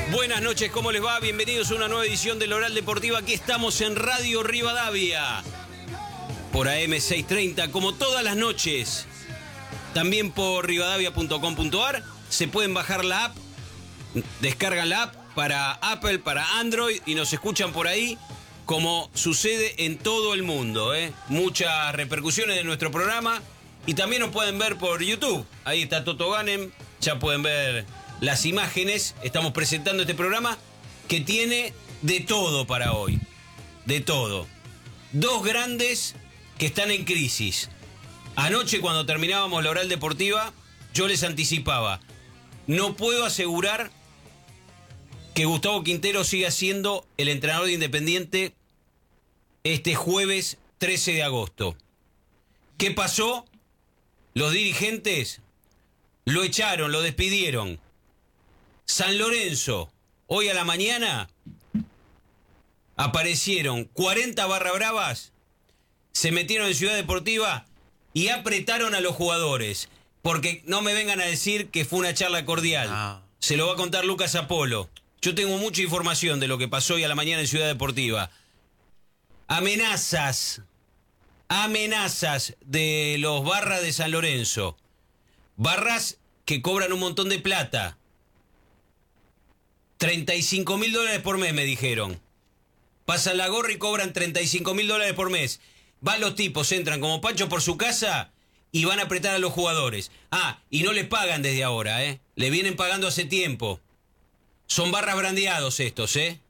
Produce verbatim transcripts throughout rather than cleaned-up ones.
Buenas noches, ¿cómo les va? Bienvenidos a una nueva edición del Oral Deportiva. Aquí estamos en Radio Rivadavia, por A M seiscientos treinta, como todas las noches. También por rivadavia punto com punto a r. Se pueden bajar la app, descargan la app para Apple, para Android y nos escuchan por ahí, como sucede en todo el mundo, ¿eh? Muchas repercusiones de nuestro programa. Y también nos pueden ver por YouTube. Ahí está Toto Ganem, ya pueden ver las imágenes. Estamos presentando este programa que tiene de todo para hoy. De todo. Dos grandes que están en crisis. Anoche, cuando terminábamos la Oral Deportiva, yo les anticipaba: no puedo asegurar que Gustavo Quintero siga siendo el entrenador de Independiente este jueves trece de agosto. ¿Qué pasó? Los dirigentes lo echaron, lo despidieron. San Lorenzo, hoy a la mañana, aparecieron cuarenta barra bravas, se metieron en Ciudad Deportiva y apretaron a los jugadores. Porque no me vengan a decir que fue una charla cordial. Ah. Se lo va a contar Lucas Apolo. Yo tengo mucha información de lo que pasó hoy a la mañana en Ciudad Deportiva. Amenazas, amenazas de los barras de San Lorenzo. Barras que cobran un montón de plata. treinta y cinco mil dólares por mes, me dijeron. Pasan la gorra y cobran treinta y cinco mil dólares por mes. Van los tipos, entran como Pancho por su casa y van a apretar a los jugadores. Ah, y no les pagan desde ahora, ¿eh? Le vienen pagando hace tiempo. Son barras brandeados estos, ¿eh?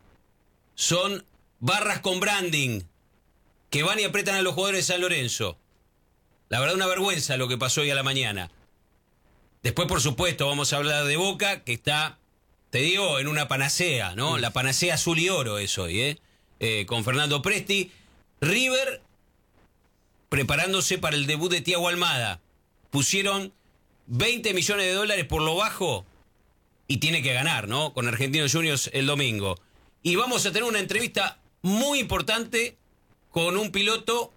Son barras con branding que van y apretan a los jugadores de San Lorenzo. La verdad, una vergüenza lo que pasó hoy a la mañana. Después, por supuesto, vamos a hablar de Boca, que está, te digo, en una panacea, ¿no? La panacea azul y oro es hoy, ¿eh? eh con Fernando Presti. River preparándose para el debut de Thiago Almada. Pusieron veinte millones de dólares por lo bajo y tiene que ganar, ¿no? Con Argentinos Juniors el domingo. Y vamos a tener una entrevista muy importante con un piloto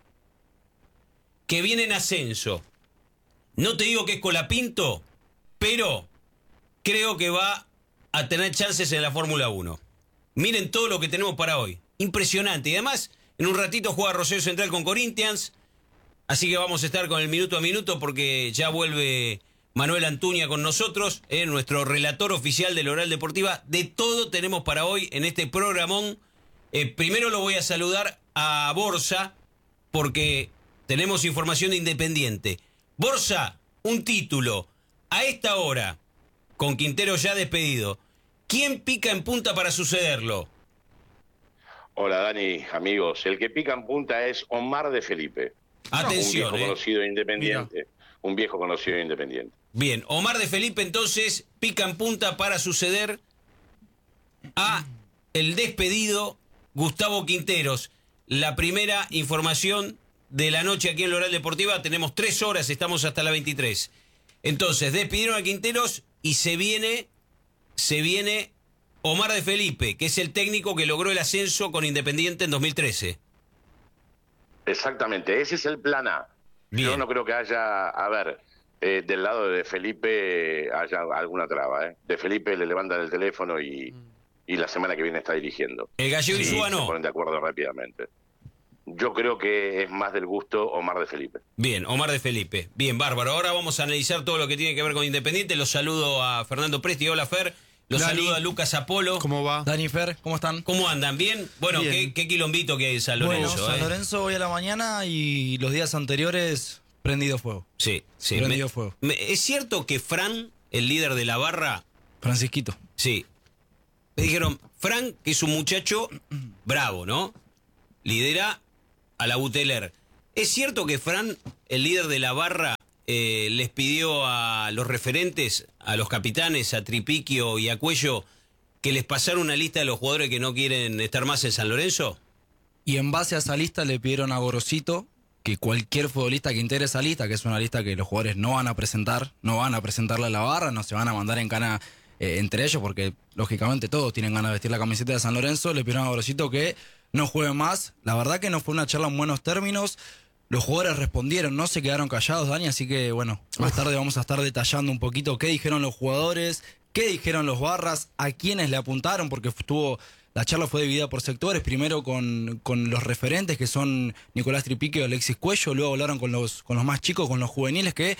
que viene en ascenso. No te digo que es Colapinto, pero creo que va a tener chances en la Fórmula uno. Miren todo lo que tenemos para hoy. Impresionante. Y además, en un ratito juega Rosario Central con Corinthians. Así que vamos a estar con el minuto a minuto porque ya vuelve Manuel Antuña con nosotros, eh, nuestro relator oficial del Oral Deportiva. De todo tenemos para hoy en este programón. Eh, primero lo voy a saludar a Borsa porque tenemos información de Independiente. Borsa, un título a esta hora, con Quintero ya despedido. ¿Quién pica en punta para sucederlo? Hola Dani, amigos. El que pica en punta es Omar de Felipe. Atención, un viejo eh. conocido de Independiente. Mira. Un viejo conocido de Independiente. Bien, Omar de Felipe entonces pica en punta para suceder a el despedido Gustavo Quinteros. La primera información de la noche aquí en la Oral Deportiva. Tenemos tres horas, estamos hasta las veintitrés. Entonces, despidieron a Quinteros y se viene, se viene Omar de Felipe, que es el técnico que logró el ascenso con Independiente en dos mil trece. Exactamente, ese es el plan A. Bien. Yo no creo que haya, a ver, eh, del lado de Felipe haya alguna traba, ¿eh? De Felipe le levantan el teléfono y, y la semana que viene está dirigiendo. El Gallego sí, Insúa no. Se ponen de acuerdo rápidamente. Yo creo que es más del gusto Omar de Felipe. Bien, Omar de Felipe. Bien, bárbaro. Ahora vamos a analizar todo lo que tiene que ver con Independiente. Los saludo a Fernando Presti. Hola, Fer. Los Dani, saluda Lucas Apolo. ¿Cómo va? Dani, Fer, ¿cómo están? ¿Cómo andan? ¿Bien? Bueno, Bien. ¿qué, qué quilombito que hay en San Lorenzo? Bueno, San eh? Lorenzo hoy a la mañana y los días anteriores prendido fuego. Sí, sí. Prendido me, fuego. Me, ¿Es cierto que Fran, el líder de la barra... Francisquito. Sí. Me dijeron, Fran, que es un muchacho bravo, ¿no? Lidera a la Buteler. ¿Es cierto que Fran, el líder de la barra, eh, les pidió a los referentes, a los capitanes, a Tripiquio y a Cuello, que les pasara una lista de los jugadores que no quieren estar más en San Lorenzo? Y en base a esa lista le pidieron a Gorosito que cualquier futbolista que integre esa lista, que es una lista que los jugadores no van a presentar, no van a presentarla a la barra, no se van a mandar en cana eh, entre ellos, porque lógicamente todos tienen ganas de vestir la camiseta de San Lorenzo. Le pidieron a Gorosito que no juegue más. La verdad que no fue una charla en buenos términos. Los jugadores respondieron, no se quedaron callados, Dani, así que bueno, más tarde vamos a estar detallando un poquito qué dijeron los jugadores, qué dijeron los barras, a quiénes le apuntaron, porque estuvo, la charla fue dividida por sectores, primero con, con los referentes que son Nicolás Tripique y Alexis Cuello, luego hablaron con los, con los más chicos, con los juveniles, que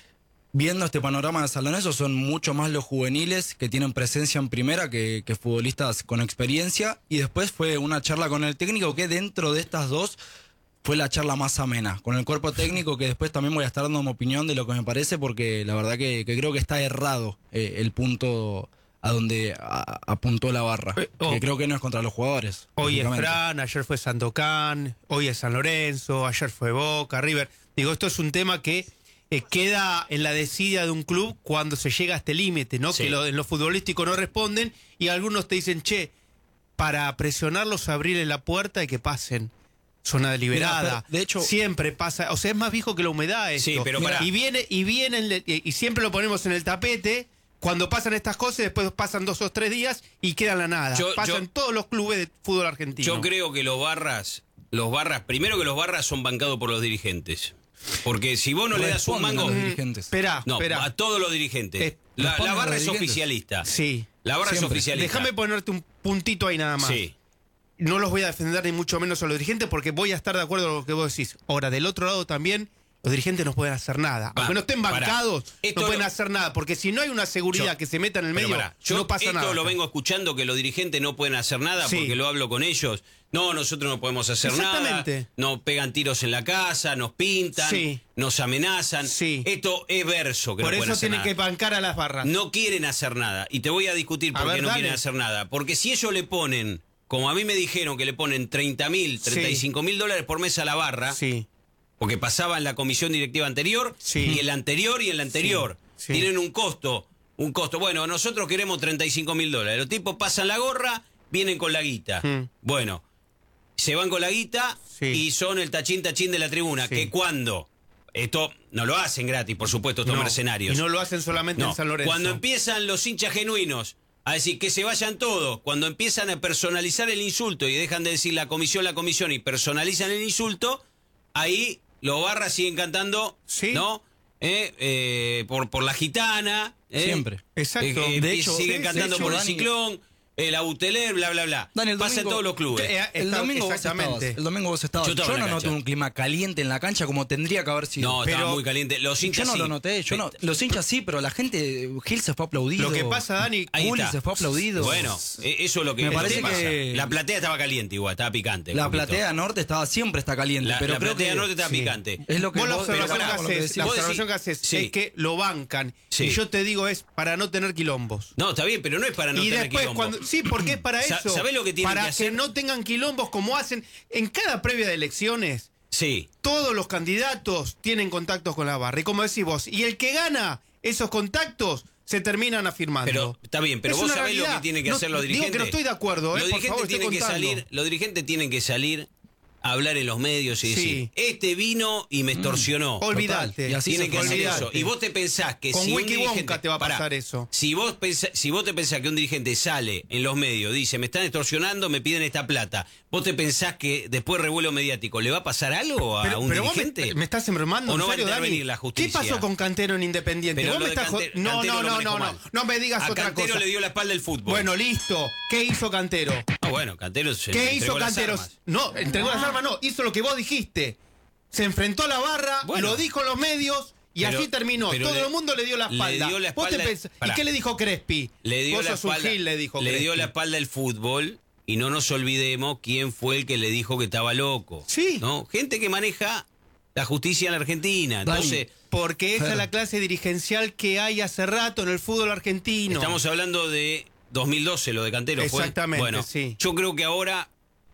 viendo este panorama de San Lorenzo son mucho más los juveniles que tienen presencia en primera que, que futbolistas con experiencia, y después fue una charla con el técnico que dentro de estas dos fue la charla más amena, con el cuerpo técnico, que después también voy a estar dando mi opinión de lo que me parece, porque la verdad que, que creo que está errado eh, el punto a donde a, apuntó la barra, eh, oh. que creo que no es contra los jugadores. Hoy es Fran, ayer fue Sandokan, hoy es San Lorenzo, ayer fue Boca, River. Digo, esto es un tema que eh, queda en la desidia de un club cuando se llega a este límite, ¿no? Sí. Que lo, en lo futbolístico no responden y algunos te dicen, che, para presionarlos, abrirle la puerta y que pasen. Zona deliberada. Mira, de hecho, siempre pasa, o sea, es más viejo que la humedad esto. Sí, pero para... Y viene, y viene, y siempre lo ponemos en el tapete cuando pasan estas cosas, después pasan dos o tres días y queda en la nada. Yo, pasan yo, todos los clubes de fútbol argentino. Yo creo que los barras, los barras, primero que los barras son bancados por los dirigentes. Porque si vos no le das un mango... Esperá, no, esperá. a todos los dirigentes. Eh, la, la barra es oficialista. Sí. La barra siempre. es oficialista. Déjame ponerte un puntito ahí nada más. Sí. No los voy a defender ni mucho menos a los dirigentes porque voy a estar de acuerdo con lo que vos decís. Ahora, del otro lado también, los dirigentes no pueden hacer nada. Va, Aunque no estén bancados, no pueden lo... hacer nada. Porque si no hay una seguridad yo, que se meta en el medio, para, yo no pasa esto nada. Esto lo vengo escuchando, que los dirigentes no pueden hacer nada sí. porque lo hablo con ellos. No, nosotros no podemos hacer nada. Nos pegan tiros en la casa, nos pintan, sí. nos amenazan. Sí. Esto es verso que Por no pueden eso hacer tienen nada. que bancar a las barras. No quieren hacer nada. Y te voy a discutir por a qué ver, no dale. quieren hacer nada. Porque si ellos le ponen... Como a mí me dijeron que le ponen treinta mil, treinta y cinco mil dólares por mes a la barra, sí. porque pasaba en la comisión directiva anterior, sí. y en la anterior y en la anterior. Sí. Sí. Tienen un costo, un costo. Bueno, nosotros queremos treinta y cinco mil dólares. Los tipos pasan la gorra, vienen con la guita. Mm. Bueno, se van con la guita sí. y son el tachín tachín de la tribuna. Sí. Que cuando... Esto no lo hacen gratis, por supuesto, estos no, mercenarios. Y no lo hacen solamente no. en San Lorenzo. Cuando empiezan los hinchas genuinos a decir que se vayan todos, cuando empiezan a personalizar el insulto y dejan de decir la comisión, la comisión y personalizan el insulto, ahí los barras siguen cantando, ¿sí? ¿no? Eh, eh, por, por la gitana. Eh, Siempre. Exacto. Eh, de hecho, siguen sí, cantando hecho, por Dani, el ciclón. El Auteler, bla, bla, bla. Dani, el Pasa domingo, en todos los clubes. Eh, el, domingo vos estabas, el domingo vos estabas. Yo, yo no noté un clima caliente en la cancha como tendría que haber sido. No, pero estaba muy caliente. Los hinchas yo no sí. lo noté. Yo no, los hinchas sí, pero la gente... Gil se fue aplaudido. Lo que pasa, Dani... Juli se fue aplaudido. Bueno, eso es lo que, me parece que pasa. Que la platea estaba caliente igual, estaba picante. La platea norte estaba siempre está caliente. La, pero la creo platea que, norte estaba sí. picante. Es lo que vos, vos la observación pará, que haces, la observación que haces sí. es que lo bancan. Sí. Y yo te digo es para no tener quilombos. No, está bien, pero no es para no y tener después, quilombos. Cuando, sí, porque es para eso. ¿Sabés lo que tienen para que hacer? que no tengan quilombos como hacen en cada previa de elecciones. Sí. Todos los candidatos tienen contactos con la barra. Y como decís vos, y el que gana esos contactos se terminan afirmando. Pero está bien, pero es vos sabés realidad. lo que tienen que no, hacer los dirigentes. Digo que no estoy de acuerdo, eh, los por dirigentes favor, tienen estoy que contando. salir, los dirigentes tienen que salir a hablar en los medios y sí. decir, este vino y me extorsionó. Mm. Olvídate. Y así tienen que hacer olvidate. eso. Y vos te pensás que con si Wiki un dirigente Wonka te va a pasar pará, eso. Si vos pensás, si vos te pensás que un dirigente sale en los medios, dice, me están extorsionando, me piden esta plata. ¿Vos te pensás que después revuelo mediático le va a pasar algo a pero, un pero dirigente? Vos me, me estás embromando, ¿O no ¿en serio, va a intervenir Dani? la justicia? ¿Qué pasó con Cantero en Independiente? Pero ¿Vos me estás Cantero, no, Cantero no, no, no, no, no me digas a otra Cantero cosa. le dio la espalda el fútbol. Bueno, listo. ¿Qué hizo Cantero? Ah, bueno, Cantero se ¿Qué hizo Cantero? Las no, entregó ah. las armas, no, hizo lo que vos dijiste. Se enfrentó a la barra, bueno, lo dijo en los medios y pero, así terminó. Todo le, el mundo le dio la espalda. Le dio la espalda ¿Vos te pens- ¿Y qué le dijo Crespi? Le dio vos la sos espalda, un Gil, le dijo Le Crespi. dio la espalda el fútbol y no nos olvidemos quién fue el que le dijo que estaba loco. Sí. ¿No? Gente que maneja la justicia en la Argentina. Entonces, Dani, porque esa es la clase dirigencial que hay hace rato en el fútbol argentino. Estamos hablando de dos mil doce, lo de Cantero. Exactamente, fue. Bueno, sí. Yo creo que ahora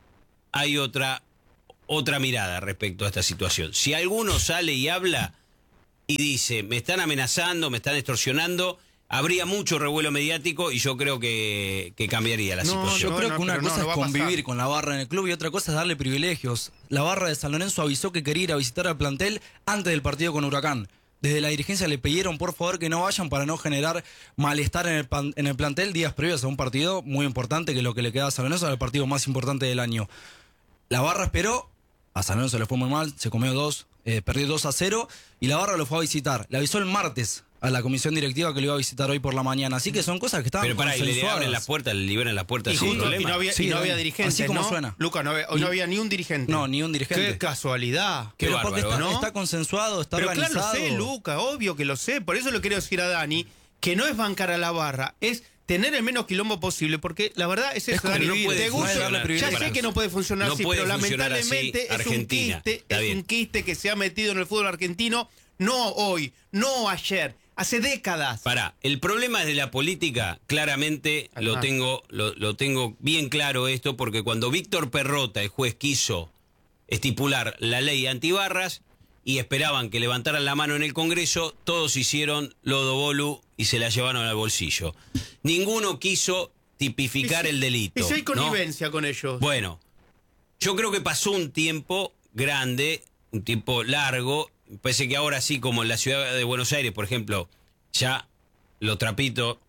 hay otra... otra mirada respecto a esta situación. Si alguno sale y habla y dice, me están amenazando, me están extorsionando, habría mucho revuelo mediático y yo creo que, que cambiaría la no, situación. Yo creo no, que una cosa no, no es convivir con la barra en el club y otra cosa es darle privilegios. La barra de San Lorenzo avisó que quería ir a visitar al plantel antes del partido con Huracán. Desde la dirigencia le pidieron por favor que no vayan para no generar malestar en el, pan, en el plantel días previos a un partido muy importante, que es lo que le queda a San Lorenzo, era el partido más importante del año. La barra esperó, a San Lorenzo le fue muy mal, se comió dos, eh, perdió dos a cero y la barra lo fue a visitar. Le avisó el martes a la comisión directiva que lo iba a visitar hoy por la mañana. Así que son cosas que estaban Pero para, y le consensuadas. abren las puertas, le liberan las puertas Y, sin justo, y problema. no había, Sí, y no había Dani, dirigentes, así como ¿no? suena. Luca, no había, hoy no había ni un dirigente. No, ni un dirigente. Qué casualidad. Qué Pero bárbaro, porque está, ¿no? está consensuado, está Pero claro, organizado. lo sé, Luca, obvio que lo sé. Por eso le quiero decir a Dani que no es bancar a la barra, es tener el menos quilombo posible, porque la verdad es eso, Dani, no puede te gusta, funcionar, ya para- sé que no puede funcionar no así, puede pero funcionar lamentablemente así es, un Argentina. quiste, Está es bien. un quiste que se ha metido en el fútbol argentino, no hoy, no ayer, hace décadas. Pará, el problema es de la política, claramente Ajá. lo tengo, lo, lo tengo bien claro esto, porque cuando Víctor Perrota, el juez, quiso estipular la ley antibarras y esperaban que levantaran la mano en el Congreso, todos hicieron lodo bolu y se la llevaron al bolsillo. Ninguno quiso tipificar Y si- el delito. Y si hay ¿no? connivencia con ellos. Bueno, yo creo que pasó un tiempo grande, un tiempo largo. Parece que ahora sí, como en la ciudad de Buenos Aires, por ejemplo, ya lo trapito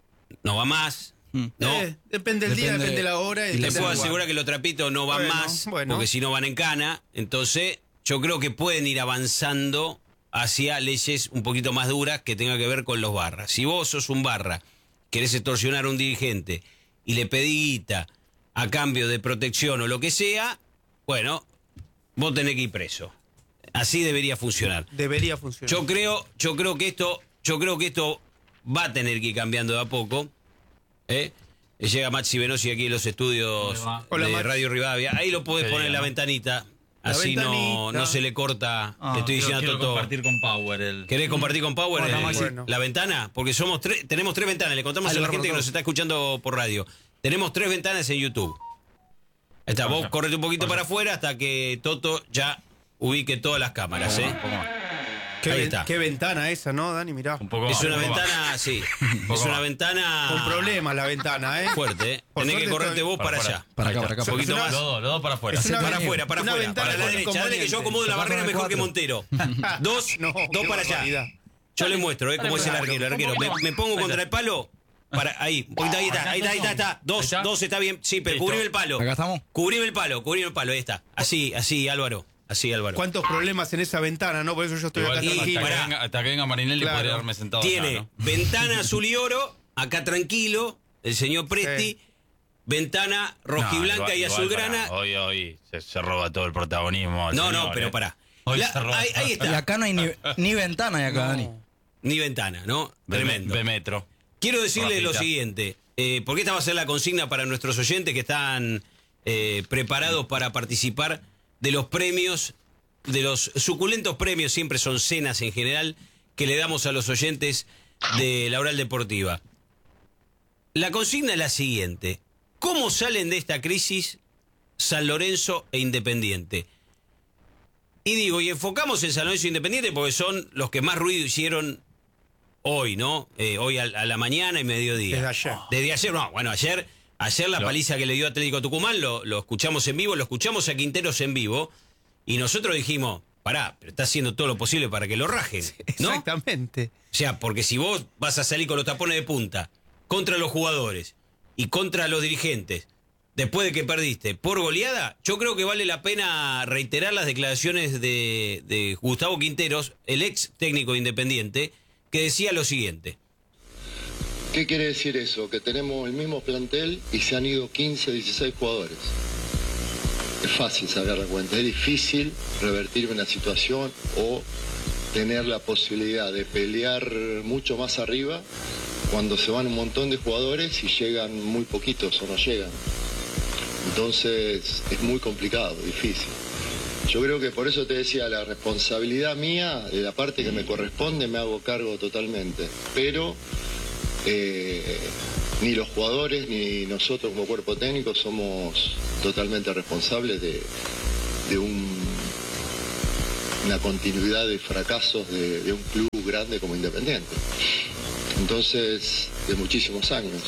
no va más, Mm. ¿no? Eh, depende del día, Depende- depende de la hora. Te Y depende puedo del lugar. asegurar que los trapitos no van Bueno, más, bueno. porque si no van en cana. Entonces, yo creo que pueden ir avanzando hacia leyes un poquito más duras que tengan que ver con los barras. Si vos sos un barra, querés extorsionar a un dirigente y le pedí guita a cambio de protección o lo que sea, bueno, vos tenés que ir preso. Así debería funcionar. Debería funcionar. Yo creo, yo creo que esto, yo creo que esto va a tener que ir cambiando de a poco. ¿eh? Llega Maxi Venosi aquí en los estudios Hola, Hola, de Max. Radio Rivadavia. Ahí lo podés Qué poner en la bien, ¿no? ventanita. La Así no, ventanita. no se le corta. Ah, le estoy quiero- diciendo a quiero Toto. compartir con Power el... ¿Querés compartir con Power Bueno, el- Maxi. Bueno. la ventana? Porque somos tres, tenemos tres ventanas. Le contamos Ahí a lo la gente que cortó. nos está escuchando por radio. Tenemos tres ventanas en YouTube. Ahí está, vos Vaya. correte un poquito Vaya. para afuera hasta que Toto ya ubique todas las cámaras, ¿eh? Un poco más. qué, ahí ven- está. qué ventana esa, ¿no, Dani? Mirá. Un poco Es más, una un poco más. ventana, sí. poco Es una más. ventana Con problemas la ventana, ¿eh? fuerte, ¿eh? Por Tenés que suerte correrte estoy- vos para, Para allá. afuera. Para acá, Ahí para acá. Un poquito una- más. Los dos, los dos para afuera. Es una Para avenida- afuera, para una afuera. ventana Para la con derecha. Dale que yo inconveniente. acomodo la Acá barrera con el mejor que cuatro. Montero. Dos, No, dos qué para allá. barbaridad. Yo le muestro, ¿eh? Cómo es el arquero. El arquero. Me, me pongo contra el palo. Para, ahí, un poquito, ahí está, ahí está, ahí está, ahí está. Dos, Ahí está. dos está bien. Sí, pero Listo. cubrime el palo. Acá estamos. Cubrime el palo, cubrime el palo, ahí está. Así, así, Álvaro. Así, Álvaro. ¿Cuántos problemas en esa ventana, no? Por eso yo estoy Igual, acá y- hasta, tranquilo. que pará. venga, hasta que venga Marinelli Claro. podría haberme sentado Tiene acá, ¿no? ventana azul y oro, acá tranquilo, el señor Presti. Sí. Ventana rojiblanca No, y igual- azulgrana. igual, pará. Hoy, hoy se, se roba todo el protagonismo. No, señor, no, pero ¿eh? pará. Hoy La- se roba. ahí, ahí Y está. acá no hay ni, ni ventana y acá, Dani. Ni ventana, ¿no? De, Tremendo. de metro. Quiero decirle lo Rafita. siguiente, eh, porque esta va a ser la consigna para nuestros oyentes que están eh, preparados para participar de los premios, de los suculentos premios, siempre son cenas en general, que le damos a los oyentes de la Oral Deportiva. La consigna es la siguiente. ¿Cómo salen de esta crisis San Lorenzo e Independiente? Y digo, y enfocamos en San Lorenzo e Independiente porque son los que más ruido hicieron hoy, ¿no? Eh, hoy a, a la mañana y mediodía. Desde ayer. Desde ayer, no, bueno, ayer, ayer la Lo- paliza que le dio Atlético Tucumán, lo, lo escuchamos en vivo, lo escuchamos a Quinteros en vivo, y nosotros dijimos, pará, pero está haciendo todo lo posible para que lo rajen, ¿no? Exactamente. O sea, porque si vos vas a salir con los tapones de punta contra los jugadores y contra los dirigentes, después de que perdiste por goleada, yo creo que vale la pena reiterar las declaraciones de, de Gustavo Quinteros, el ex técnico de Independiente, que decía lo siguiente. ¿Qué quiere decir eso? Que tenemos el mismo plantel y se han ido quince, dieciséis jugadores. Es fácil sacar la cuenta, es difícil revertir una situación o tener la posibilidad de pelear mucho más arriba cuando se van un montón de jugadores y llegan muy poquitos o no llegan. Entonces es muy complicado, difícil. Yo creo que por eso te decía, la responsabilidad mía, de la parte que me corresponde, me hago cargo totalmente. Pero eh, ni los jugadores ni nosotros como cuerpo técnico somos totalmente responsables de, de un, una continuidad de fracasos de, de un club grande como Independiente. Entonces, de muchísimos años.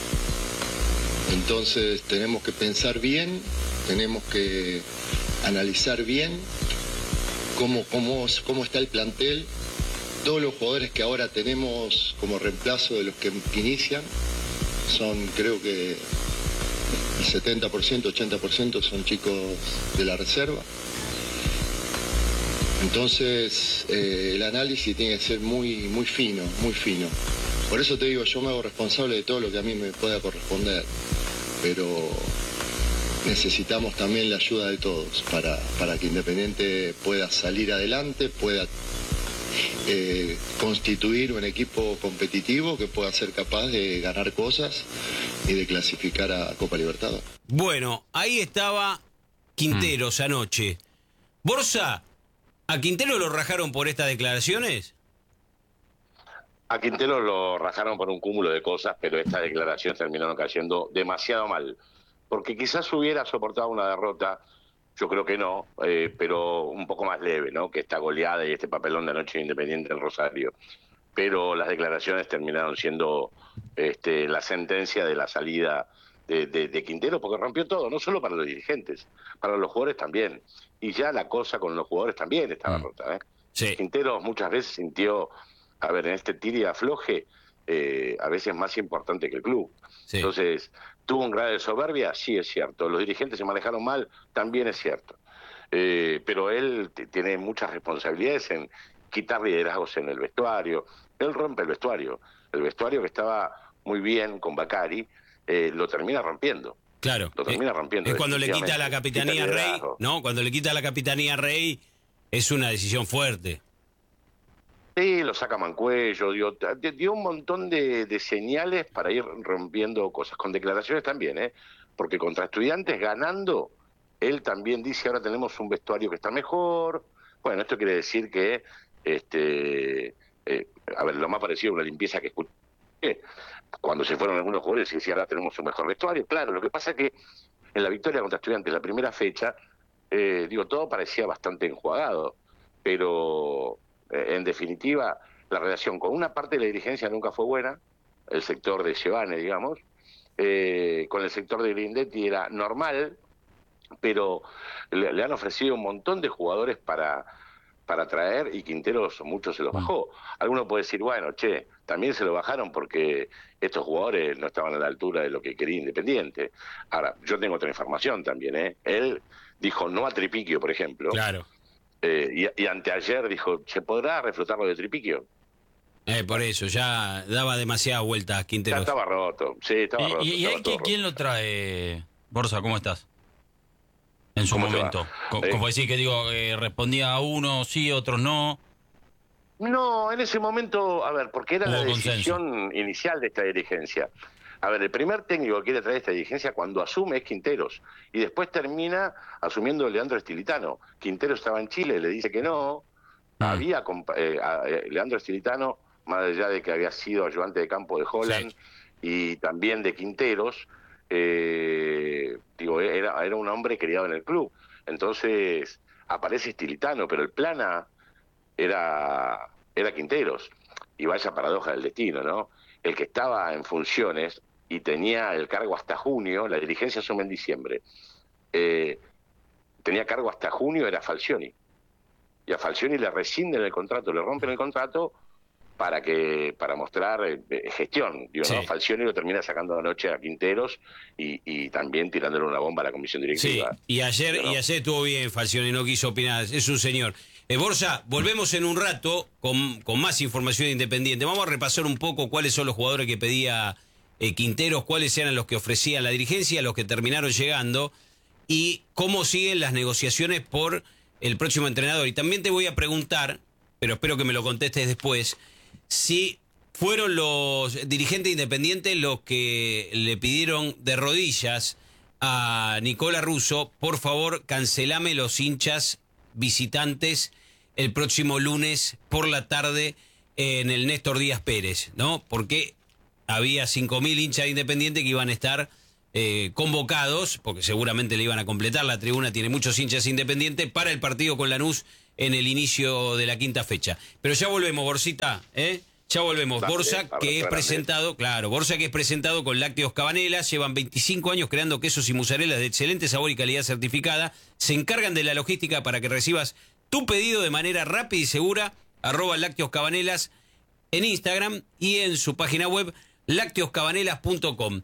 Entonces tenemos que pensar bien, tenemos que analizar bien cómo, cómo, cómo está el plantel. Todos los jugadores que ahora tenemos como reemplazo de los que inician son, creo que el setenta por ciento, ochenta por ciento son chicos de la reserva. Entonces, eh, el análisis tiene que ser muy, muy fino, muy fino. Por eso te digo, yo me hago responsable de todo lo que a mí me pueda corresponder, pero necesitamos también la ayuda de todos para, para que Independiente pueda salir adelante, pueda eh, constituir un equipo competitivo que pueda ser capaz de ganar cosas y de clasificar a Copa Libertadores. Bueno, ahí estaba Quinteros mm. anoche. Borsa, ¿a Quintero lo rajaron por estas declaraciones? A Quintero lo rajaron por un cúmulo de cosas, pero estas declaraciones terminaron cayendo demasiado mal. Porque quizás hubiera soportado una derrota, yo creo que no, eh, pero un poco más leve, ¿no? Que esta goleada y este papelón de anoche Independiente en Rosario. Pero las declaraciones terminaron siendo este, la sentencia de la salida de, de, de Quintero, porque rompió todo, no solo para los dirigentes, para los jugadores también. Y ya la cosa con los jugadores también estaba mm. rota, ¿eh? Sí. Quintero muchas veces sintió, a ver, en este tire y afloje, eh, a veces más importante que el club. Sí. Entonces, ¿tuvo un grado de soberbia? Sí, es cierto. ¿Los dirigentes se manejaron mal? También es cierto. Eh, pero él t- tiene muchas responsabilidades en quitar liderazgos en el vestuario. Él rompe el vestuario. El vestuario que estaba muy bien con Bacari, eh, lo termina rompiendo. Claro. Lo termina rompiendo. Es cuando le quita la capitanía a Rey, ¿no? Cuando le quita la capitanía a Rey, es una decisión fuerte. Sí, lo saca Mancuello, dio, dio un montón de, de señales para ir rompiendo cosas, con declaraciones también, ¿eh? Porque contra Estudiantes ganando, él también dice ahora tenemos un vestuario que está mejor. Bueno, esto quiere decir que, este, eh, a ver, lo más parecido a una limpieza que escuché, cuando se fueron algunos jugadores y decía ahora tenemos un mejor vestuario. Claro, lo que pasa es que en la victoria contra Estudiantes, la primera fecha, eh, digo, todo parecía bastante enjuagado, pero... En definitiva, la relación con una parte de la dirigencia nunca fue buena, el sector de Giovanni, digamos, eh, con el sector de Grindetti era normal, pero le, le han ofrecido un montón de jugadores para, para traer y Quinteros muchos se los bajó. Alguno puede decir, bueno, che, también se lo bajaron porque estos jugadores no estaban a la altura de lo que quería Independiente. Ahora, yo tengo otra información también, ¿eh? Él dijo no a Tripiquio, por ejemplo. Claro. Eh, y, y anteayer dijo, ¿se podrá reflotar lo de Tripiquio? Eh, por eso, ya daba demasiadas vueltas Quinteros. Ya estaba roto, sí, estaba ¿Y, roto. y, y estaba hay que, quién lo trae? Borsa, ¿cómo estás? En su momento. Co- eh, como decir que digo, eh, respondía a unos sí, otros no. No, en ese momento, a ver, porque era Hubo la consenso. decisión inicial de esta dirigencia. A ver, el primer técnico que quiere traer esta dirigencia cuando asume es Quinteros. Y después termina asumiendo Leandro Estilitano. Quinteros estaba en Chile, le dice que no. Mm. Había compa- eh, a, eh, Leandro Estilitano, más allá de que había sido ayudante de campo de Holland, sí, y también de Quinteros, eh, digo, era, era un hombre criado en el club. Entonces aparece Estilitano, pero el plana era, era Quinteros. Y vaya paradoja del destino, ¿no? El que estaba en funciones y tenía el cargo hasta junio, la dirigencia asume en diciembre, eh, tenía cargo hasta junio, era Falcioni. Y a Falcioni le rescinden el contrato, le rompen el contrato para que para mostrar eh, gestión. Digo, sí. ¿no? Falcioni lo termina sacando anoche a Quinteros y, y también tirándole una bomba a la comisión directiva. Sí, y ayer, Digo, ¿no? y ayer estuvo bien Falcioni, no quiso opinar, es un señor. Eh, Borja, volvemos en un rato con, con más información de Independiente. Vamos a repasar un poco cuáles son los jugadores que pedía eh, Quinteros, cuáles eran los que ofrecía la dirigencia, los que terminaron llegando y cómo siguen las negociaciones por el próximo entrenador. Y también te voy a preguntar, pero espero que me lo contestes después, si fueron los dirigentes independientes los que le pidieron de rodillas a Nicola Russo, por favor, cancelame los hinchas visitantes el próximo lunes por la tarde en el Néstor Díaz Pérez, ¿no? Porque había cinco mil hinchas independientes que iban a estar eh, convocados, porque seguramente le iban a completar, la tribuna tiene muchos hinchas independientes, para el partido con Lanús en el inicio de la quinta fecha. Pero ya volvemos, Borsita, ¿eh? Ya volvemos. Dale, Borsa, que es presentado, claro, Borsa que es presentado con Lácteos Cabanelas, llevan veinticinco años creando quesos y mozzarellas de excelente sabor y calidad certificada, se encargan de la logística para que recibas tu pedido de manera rápida y segura, arroba Lácteos Cabanelas en Instagram y en su página web lácteos cabanelas punto com.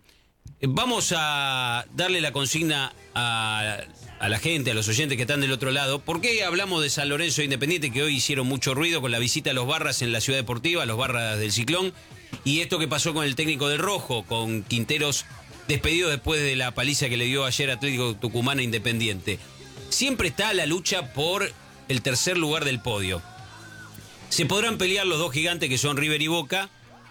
vamos a darle la consigna a, a la gente, a los oyentes que están del otro lado. ¿Por qué hablamos de San Lorenzo Independiente, que hoy hicieron mucho ruido con la visita a los Barras en la Ciudad Deportiva, a los Barras del Ciclón? Y esto que pasó con el técnico del Rojo, con Quinteros despedido después de la paliza que le dio ayer Atlético Tucumán a Independiente. Siempre está la lucha por el tercer lugar del podio. Se podrán pelear los dos gigantes que son River y Boca,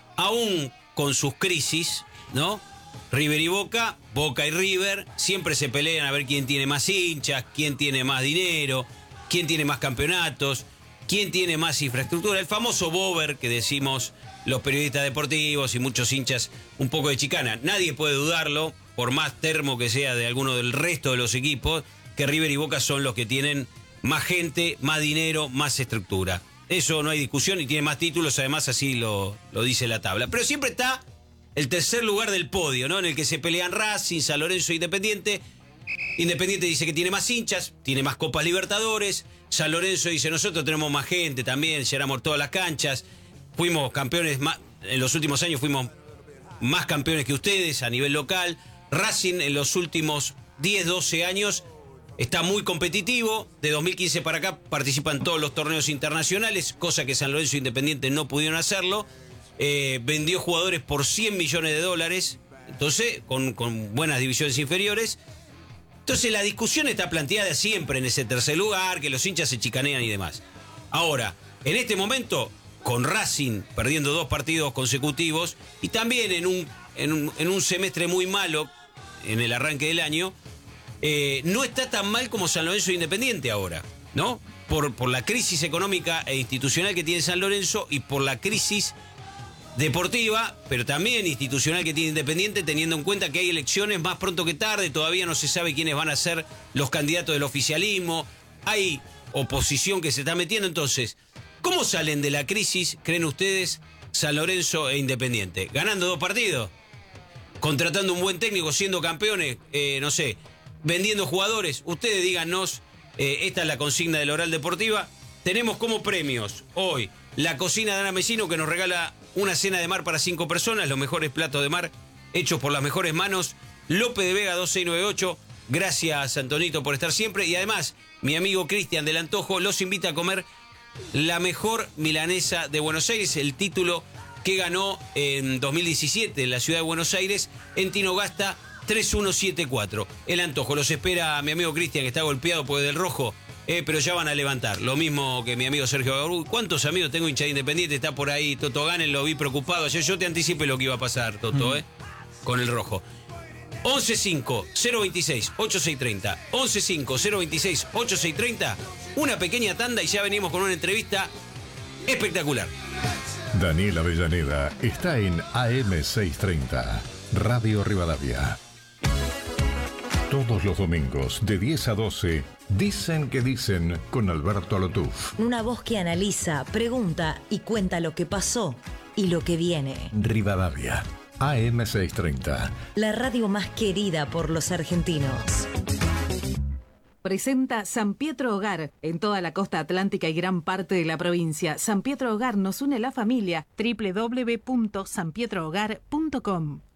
aún con sus crisis, ¿no? River y Boca, Boca y River, siempre se pelean a ver quién tiene más hinchas, quién tiene más dinero, quién tiene más campeonatos, quién tiene más infraestructura. El famoso bober que decimos los periodistas deportivos y muchos hinchas, un poco de chicana. Nadie puede dudarlo, por más termo que sea de alguno del resto de los equipos, que River y Boca son los que tienen más gente, más dinero, más estructura. Eso no hay discusión y tiene más títulos, además así lo, lo dice la tabla. Pero siempre está el tercer lugar del podio, ¿no? En el que se pelean Racing, San Lorenzo e Independiente. Independiente dice que tiene más hinchas, tiene más Copas Libertadores. San Lorenzo dice, nosotros tenemos más gente también, llenamos todas las canchas. Fuimos campeones, más, en los últimos años fuimos más campeones que ustedes a nivel local. Racing en los últimos diez, doce años está muy competitivo. De dos mil quince para acá participan todos los torneos internacionales, cosa que San Lorenzo e Independiente no pudieron hacerlo. Eh, vendió jugadores por cien millones de dólares, entonces con, con buenas divisiones inferiores. Entonces la discusión está planteada siempre en ese tercer lugar, que los hinchas se chicanean y demás. Ahora, en este momento, con Racing perdiendo dos partidos consecutivos y también en un, en un, en un semestre muy malo en el arranque del año, eh, no está tan mal como San Lorenzo Independiente ahora, ¿no? Por, por la crisis económica e institucional que tiene San Lorenzo y por la crisis deportiva, pero también institucional que tiene Independiente, teniendo en cuenta que hay elecciones más pronto que tarde, todavía no se sabe quiénes van a ser los candidatos del oficialismo, hay oposición que se está metiendo. Entonces, ¿cómo salen de la crisis, creen ustedes, San Lorenzo e Independiente? ¿Ganando dos partidos? ¿Contratando un buen técnico, siendo campeones? Eh, no sé, vendiendo jugadores. Ustedes díganos, eh, esta es la consigna del Oral Deportiva. Tenemos como premios hoy la cocina de Ana Mesino, que nos regala una cena de mar para cinco personas, los mejores platos de mar hechos por las mejores manos. López de Vega dos seis nueve ocho. Gracias, Antonito, por estar siempre. Y además, mi amigo Cristian del Antojo los invita a comer la mejor milanesa de Buenos Aires, el título que ganó en dos mil diecisiete en la ciudad de Buenos Aires, en Tinogasta tres uno siete cuatro. El Antojo los espera mi amigo Cristian, que está golpeado por el del rojo. Eh, pero ya van a levantar. Lo mismo que mi amigo Sergio Gabrú. ¿Cuántos amigos tengo hincha de Independiente? Está por ahí Toto Ganen, lo vi preocupado. Ayer yo te anticipé lo que iba a pasar, Toto, mm. ¿eh? Con el rojo. once cinco cero veintiséis ochenta y seis treinta. once cinco cero veintiséis ochenta y seis treinta. Una pequeña tanda y ya venimos con una entrevista espectacular. Daniel Avellaneda está en A M seiscientos treinta, Radio Rivadavia. Todos los domingos, de diez a doce, Dicen que Dicen con Alberto Alotuf. Una voz que analiza, pregunta y cuenta lo que pasó y lo que viene. Rivadavia, A M seiscientos treinta. La radio más querida por los argentinos. Presenta San Pietro Hogar en toda la costa atlántica y gran parte de la provincia. San Pietro Hogar nos une la familia. doble u doble u doble u punto san pietro hogar punto com.